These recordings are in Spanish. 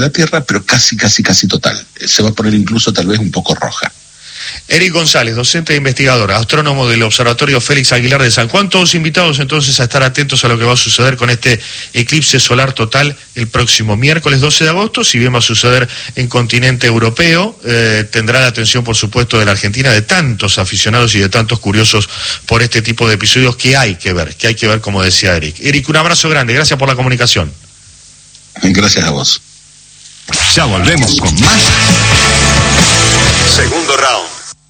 la Tierra, pero casi total. Se va a poner incluso tal vez un poco roja. Eric González, docente e investigador, astrónomo del Observatorio Félix Aguilar de San Juan, todos invitados entonces a estar atentos a lo que va a suceder con este eclipse solar total el próximo miércoles 12 de agosto, si bien va a suceder en continente europeo, tendrá la atención por supuesto de la Argentina, de tantos aficionados y de tantos curiosos por este tipo de episodios que hay que ver como decía Eric. Eric, un abrazo grande, gracias por la comunicación. Gracias a vos. Ya volvemos con más. Segundo round.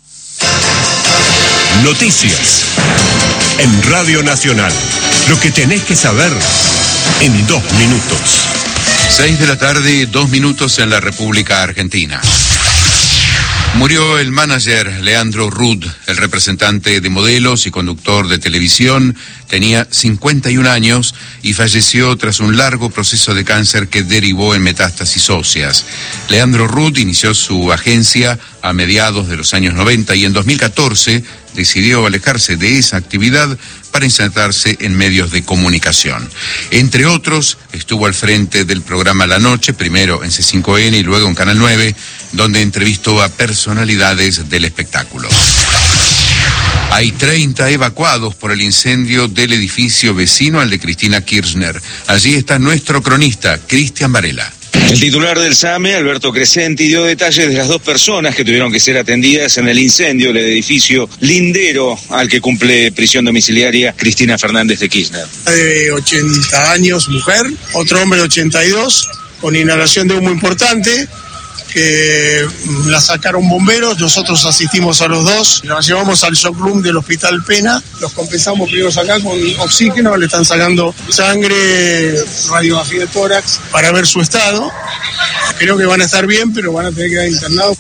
Noticias en Radio Nacional. Lo que tenés que saber en 2 minutos. 6 de la tarde, 2 minutos en la República Argentina. Murió el manager Leandro Rud, el representante de modelos y conductor de televisión. Tenía 51 años y falleció tras un largo proceso de cáncer que derivó en metástasis óseas. Leandro Rud inició su agencia a mediados de los años 90 y en 2014 decidió alejarse de esa actividad para insertarse en medios de comunicación. Entre otros, estuvo al frente del programa La Noche, primero en C5N y luego en Canal 9, donde entrevistó a personalidades del espectáculo. Hay 30 evacuados por el incendio del edificio vecino al de Cristina Kirchner. Allí está nuestro cronista, Cristian Varela. El titular del SAME, Alberto Crescenti, dio detalles de las 2 personas que tuvieron que ser atendidas en el incendio del edificio lindero al que cumple prisión domiciliaria Cristina Fernández de Kirchner. De 80 años, mujer, otro hombre de 82, con inhalación de humo importante, que la sacaron bomberos, nosotros asistimos a los 2, la llevamos al shock room del Hospital Pena, los compensamos primero acá con oxígeno, le están sacando sangre, radiografía de tórax para ver su estado. Creo que van a estar bien, pero van a tener que quedar internados.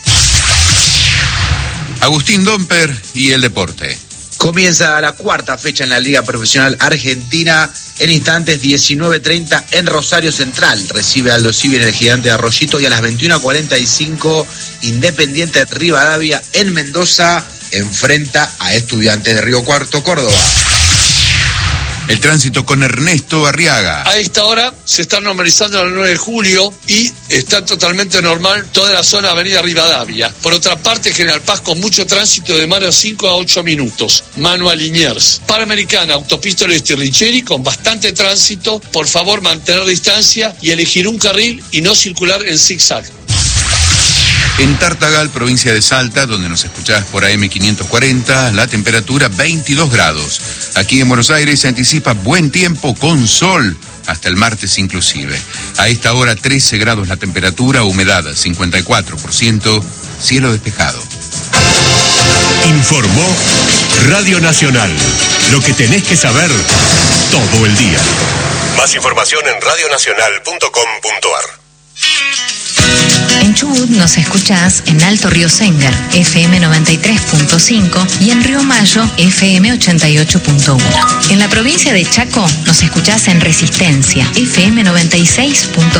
Agustín Domper y el deporte. Comienza la 4ª fecha en la Liga Profesional Argentina. En instantes, 19:30 en Rosario Central. Recibe a Aldo Civi en el Gigante Arroyito y a las 21:45 Independiente Rivadavia en Mendoza enfrenta a Estudiantes de Río Cuarto, Córdoba. El tránsito con Ernesto Arriaga. A esta hora se está normalizando el 9 de julio y está totalmente normal toda la zona Avenida Rivadavia. Por otra parte, General Paz con mucho tránsito de más de 5 a 8 minutos. Manuel Liniers. Panamericana, Autopista Oeste Richeri con bastante tránsito. Por favor, mantener distancia y elegir un carril y no circular en zigzag. En Tartagal, provincia de Salta, donde nos escuchás por AM 540, la temperatura 22 grados. Aquí en Buenos Aires se anticipa buen tiempo con sol, hasta el martes inclusive. A esta hora 13 grados la temperatura, humedad 54%, cielo despejado. Informó Radio Nacional. Lo que tenés que saber todo el día. Más información en radionacional.com.ar. En Chubut nos escuchás en Alto Río Senga, FM 93.5 y en Río Mayo, FM 88.1. En la provincia de Chaco nos escuchás en Resistencia, FM 96.7.